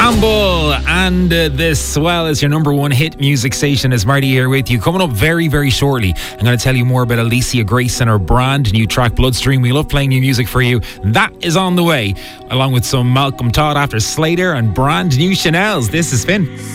Campbell and this, well, is your number one hit music station. Is Marty here with you. Coming up very, very shortly, I'm going to tell you more about Alicia Grace and her brand new track Bloodstream. We love playing new music for you. That is on the way, along with some Malcolm Todd after Slater and brand new Chanel's. This is Spin.